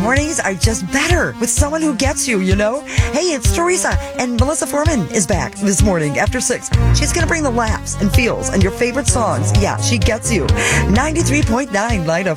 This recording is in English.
mornings are just better with someone who gets you, you know? Hey, it's Teresa, and Melissa Foreman is back this morning after 6. She's going to bring the laughs and feels and your favorite songs. Yeah, she gets you. 93.9 Light Up.